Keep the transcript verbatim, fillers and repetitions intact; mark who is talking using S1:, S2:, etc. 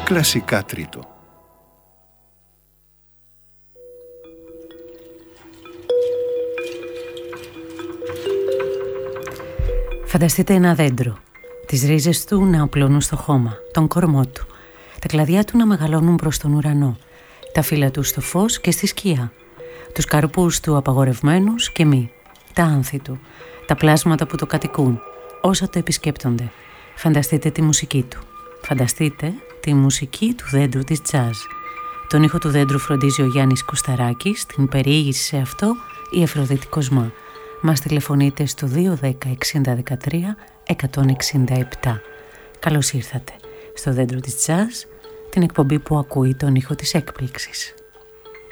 S1: Κλασικά τρίτο.
S2: Φανταστείτε ένα δέντρο, τις ρίζες του να απλώνουν στο χώμα, τον κορμό του, τα κλαδιά του να μεγαλώνουν προς τον ουρανό, τα φύλλα του στο φως και στη σκιά, τους καρπούς του απαγορευμένους και μη, τα άνθη του, τα πλάσματα που το κατοικούν, όσα το επισκέπτονται. Φανταστείτε τη μουσική του. Φανταστείτε τη μουσική του δέντρου της τζαζ. Τον ήχο του δέντρου φροντίζει ο Γιάννης Κουσταράκης, την περιήγηση σε αυτό η Αφροδίτη Κοσμά. Μας τηλεφωνείτε στο δύο δέκα εξήντα δεκατρία εκατόν εξήντα επτά. Καλώς ήρθατε στο δέντρο της τζαζ, την εκπομπή που ακούει τον ήχο της έκπληξης.